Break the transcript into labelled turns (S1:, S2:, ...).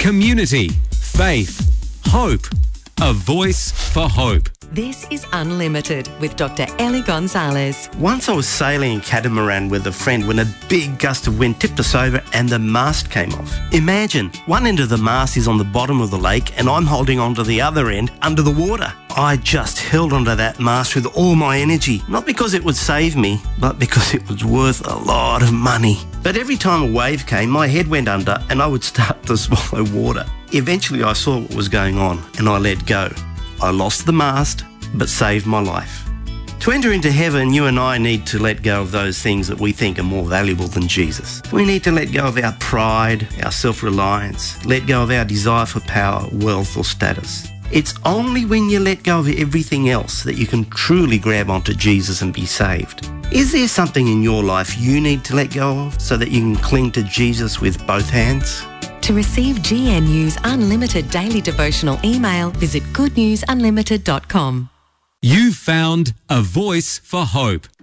S1: community, faith, hope. A voice for hope.
S2: This is Unlimited with Dr. Ellie Gonzalez.
S3: Once I was sailing a catamaran with a friend when a big gust of wind tipped us over and the mast came off. Imagine, one end of the mast is on the bottom of the lake and I'm holding onto the other end under the water. I just held onto that mast with all my energy, not because it would save me, but because it was worth a lot of money. But every time a wave came, my head went under and I would start to swallow water. Eventually I saw what was going on and I let go. I lost the mast, but saved my life. To enter into heaven, you and I need to let go of those things that we think are more valuable than Jesus. We need to let go of our pride, our self-reliance, let go of our desire for power, wealth or status. It's only when you let go of everything else that you can truly grab onto Jesus and be saved. Is there something in your life you need to let go of so that you can cling to Jesus with both hands?
S2: To receive GNU's Unlimited Daily Devotional email, visit goodnewsunlimited.com.
S1: You found a voice for hope.